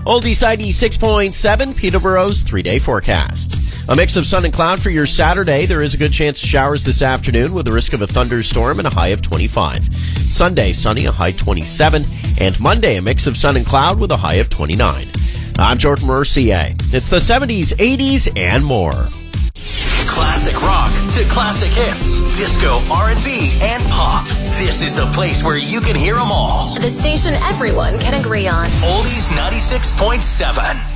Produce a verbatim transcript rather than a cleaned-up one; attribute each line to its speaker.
Speaker 1: Oldies ninety-six point seven, Peterborough's three-day forecast. A mix of sun and cloud for your Saturday. There is a good chance of showers this afternoon with the risk of a thunderstorm and a high of twenty-five. Sunday, sunny, a high twenty-seven. And Monday, a mix of sun and cloud with a high of twenty-nine. I'm Jordan Mercier. It's the seventies, eighties, and more.
Speaker 2: Classic rock to classic hits, disco, R and B, and pop. This is the place where you can hear them all.
Speaker 3: The station everyone can agree on.
Speaker 2: Oldies ninety-six point seven.